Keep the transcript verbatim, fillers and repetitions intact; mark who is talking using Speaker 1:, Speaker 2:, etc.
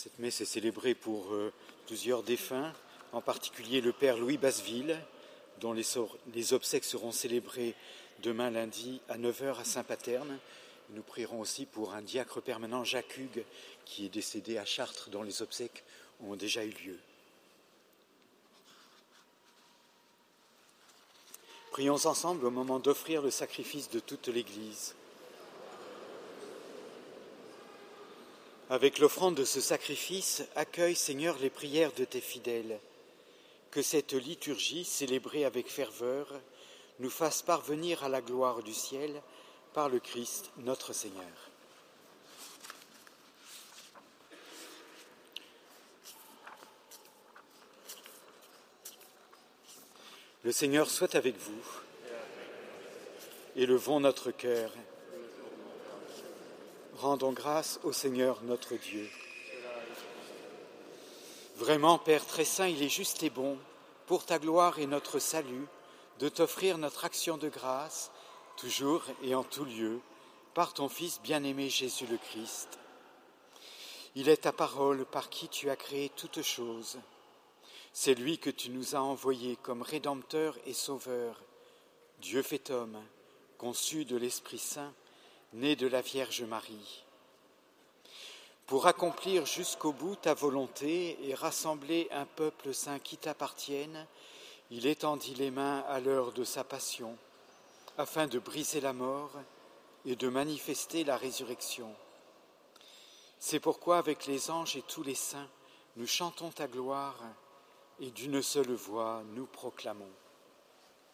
Speaker 1: Cette messe est célébrée pour euh, plusieurs défunts, en particulier le père Louis Basseville, dont les, so- les obsèques seront célébrées demain lundi à neuf heures à Saint-Paterne. Nous prierons aussi pour un diacre permanent, Jacques Hugues, qui est décédé à Chartres, dont les obsèques ont déjà eu lieu. Prions ensemble au moment d'offrir le sacrifice de toute l'Église. Avec l'offrande de ce sacrifice, accueille, Seigneur, les prières de tes fidèles. Que cette liturgie, célébrée avec ferveur, nous fasse parvenir à la gloire du ciel par le Christ, notre Seigneur. Le Seigneur soit avec vous. Élevons notre cœur. Rendons grâce au Seigneur notre Dieu. Vraiment, Père très saint, il est juste et bon, pour ta gloire et notre salut, de t'offrir notre action de grâce, toujours et en tout lieu, par ton Fils bien-aimé Jésus le Christ. Il est ta parole par qui tu as créé toutes choses. C'est lui que tu nous as envoyé comme Rédempteur et Sauveur, Dieu fait homme, conçu de l'Esprit Saint, né de la Vierge Marie. Pour accomplir jusqu'au bout ta volonté et rassembler un peuple saint qui t'appartienne, il étendit les mains à l'heure de sa passion, afin de briser la mort et de manifester la résurrection. C'est pourquoi, avec les anges et tous les saints, nous chantons ta gloire et d'une seule voix nous proclamons.